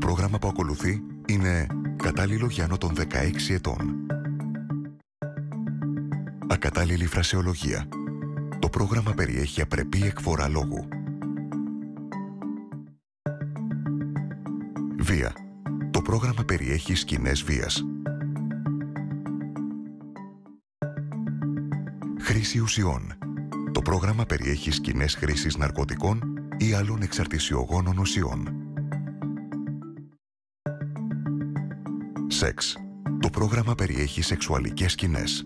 πρόγραμμα που ακολουθεί είναι κατάλληλο για άνω των 16 ετών. Ακατάλληλη φρασεολογία. Το πρόγραμμα περιέχει απρεπή εκφορά λόγου. Βία. Το πρόγραμμα περιέχει σκηνές βίας. Χρήση ουσιών. Το πρόγραμμα περιέχει σκηνές χρήσης ναρκωτικών ή άλλων εξαρτησιογόνων ουσιών. Σεξ. Το πρόγραμμα περιέχει σεξουαλικές σκηνές.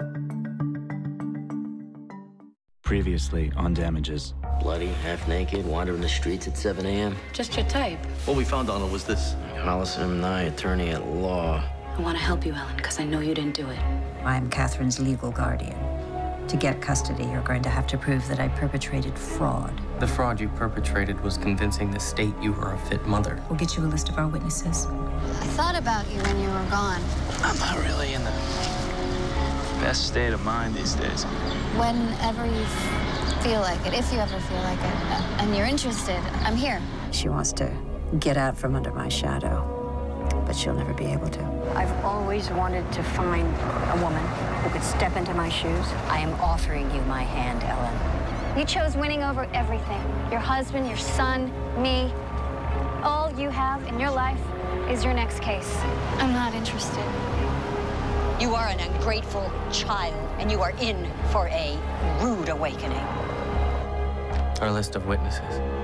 Previously on Damages. Bloody, half naked, wandering the streets at 7 a.m. Just your type. What we found on her was this. Hollis M. Nye, attorney at law. I want to help you, Ellen, because I know you didn't do it. I'm Catherine's legal guardian. To get custody, you're going to have to prove that I perpetrated fraud. The fraud you perpetrated was convincing the state you were a fit mother. We'll get you a list of our witnesses. I thought about you when you were gone. I'm not really in the best state of mind these days. Whenever you feel like it, if you ever feel like it, and you're interested, I'm here. She wants to get out from under my shadow, but she'll never be able to. I've always wanted to find a woman who could step into my shoes. I am offering you my hand, Ellen. You chose winning over everything. Your husband, your son, me. All you have in your life is your next case. I'm not interested. You are an ungrateful child, and you are in for a rude awakening. Our list of witnesses.